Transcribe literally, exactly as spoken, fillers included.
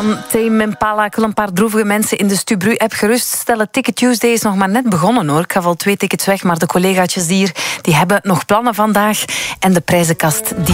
Tame Impala, ik wil een paar droevige mensen in de Stubru-app geruststellen. Ticket Tuesday is nog maar net begonnen, hoor. Ik gaf al twee tickets weg, maar de collegaatjes hier die hebben nog plannen vandaag. En de prijzenkast die